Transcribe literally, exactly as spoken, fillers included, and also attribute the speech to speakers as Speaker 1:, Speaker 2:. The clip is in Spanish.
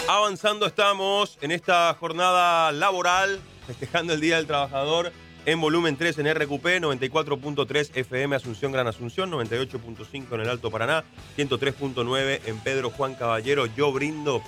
Speaker 1: Avanzando estamos en esta jornada laboral, festejando el Día del Trabajador en volumen tres en R Q P, noventa y cuatro punto tres F M Asunción Gran Asunción, noventa y ocho punto cinco en el Alto Paraná, ciento tres punto nueve en Pedro Juan Caballero. Yo brindo